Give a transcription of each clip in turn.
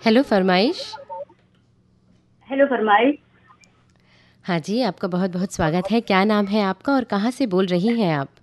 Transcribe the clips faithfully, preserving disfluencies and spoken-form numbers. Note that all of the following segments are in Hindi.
हेलो फरमाइश। हेलो फरमाइश। हाँ जी, आपका बहुत-बहुत स्वागत है। क्या नाम है आपका और कहाँ से बोल रही हैं आप?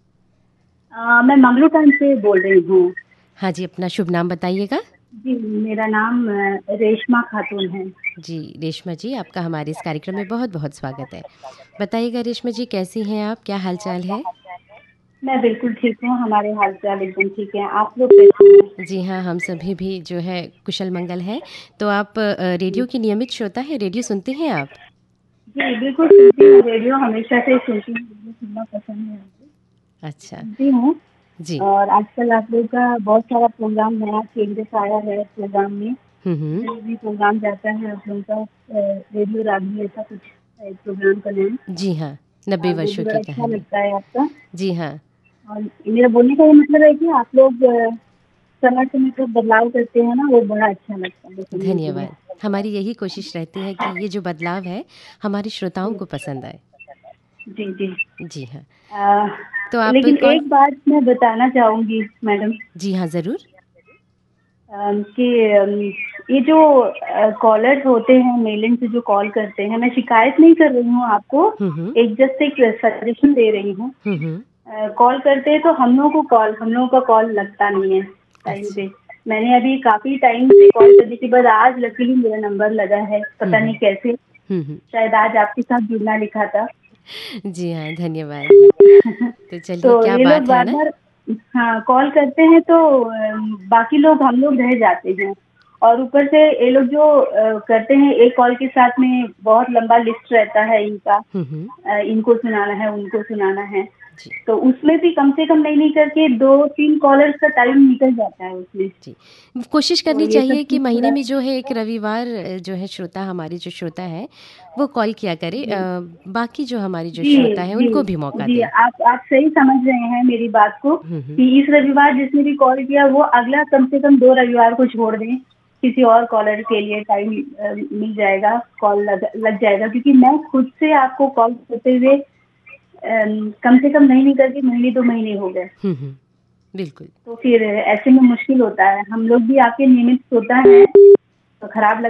अ, मैं मंगलू टाउन से बोल रही हूँ। हाँ जी, अपना शुभ नाम बताइएगा? जी, मेरा नाम अ, रेशमा खातून है। जी, रेशमा जी, आपका हमारे इस कार्यक्रम में बहुत-बहुत स्वागत है। बताइएगा रेशमा जी कैसी हैं आप? क्या हाल-चाल है? मैं बिल्कुल ठीक हूँ, हमारे हाल-चाल एकदम ठीक हैं। आप लोग कैसे हैं? जी हाँ, हम सभी भी जो है कुशल-मंगल हैं। तो आप अ, जी, रेडियो की नियमित श्रोता हैं? रेडियो सुनती हैं आप? जी बिल्कुल सुनती हूँ, रेडियो हमेशा से ही सुनती हूँ, रेडियो सुनना पसंद है मुझे। अच्छा, सुनती हूँ जी। और आजकल आप लोग का बहुत सारा प्रोग्राम नया चेंजेस आया है प्रोग्राम में। हुँ, हुँ। जो भी प्रोग्राम जाता है आप लोगों का अ, रेडियो रागी ऐसा कुछ है प्रोग्राम का नाम। जी हाँ, नब्बे अ, वो भी वर्षों बड़ा की अच्छा कहानी। लगता है आपका। जी हाँ। और मेरा बोलने का ये मतलब है कि आप लोग अ, समय समय पर बदलाव करते हैं ना, वो बड़ा अच्छा लगता है सुनने के लिए। धन्यवाद। हमारी यही कोशिश रहती है कि ये जो बदलाव है, हमारे श्रोताओं जी, को पसंद आए। जी, जी। जी हाँ। अ, तो आप लेकिन कौन एक बात मैं बताना चाहूँगी मैडम जी हाँ, ज़रूर। अम, कि अम, ये जो अ, कॉलर्स होते हैं मेलिन से जो कॉल करते हैं, मैं शिकायत नहीं कर रही हूँ आपको, हुँ, हुँ। एक जस्ट एक सजेशन दे रही हूँ। हुँ, हुँ। अ, कॉल करते हैं तो हम लोगों को कॉल हम लोगों का कॉल लगता नहीं है टाइम अच्छा। पे। मैंने अभी काफ़ी टाइम से कॉल कर दी थी, बस आज लकीली मेरा नंबर लगा है, हुँ, पता नहीं हुँ। कैसे। हुँ, हुँ। शायद आज आपके साथ जुड़ना लिखा था। जी हाँ, धन्यवाद। तो चलिए तो क्या ये लोग बात है ना? बार-बार हाँ, कॉल करते हैं तो अ, बाकी लोग हम लोग रह जाते हैं और ऊपर से ये लोग जो अ, करते हैं एक कॉल के साथ में बहुत लंबा लिस्ट रहता है इनका। हुँ, हुँ। अ, इनको सुनाना है, उनको सुनाना है। जी, तो उसमें भी कम से कम नहीं-नहीं करके दो तीन कॉलर्स का टाइम निकल जाता है उसमें। जी। कोशिश तो करनी ये सब चाहिए कि चीज़ महीने थोड़ा में जो है एक रविवार अ, जो है श्रोता हमारे जो श्रोता हैं, वो कॉल किया करे। अ, जी। बाकी जो हमारी जो जी, श्रोता हैं, जी, उनको भी मौका जी, दें। आप आप सही समझ रहे हैं मेरी बात को हुँ, हुँ। कि इस रविवार जिसने भी कॉल किया वो अगला कम से कम दो रविवार को छोड़ दें, किसी और कॉलर के लिए टाइम अ, मिल जाएगा, कॉल लग लग जाएगा क्योंकि मैं खुद से आपको कॉल करते हुए अम, कम से कम नहीं नहीं करके महीने दो महीने हो गए। हुँ, हुँ। बिल्कुल। तो फिर ऐसे में मुश्किल होता है, हम लोग भी आपके नियमित श्रोता हैं, तो खराब लग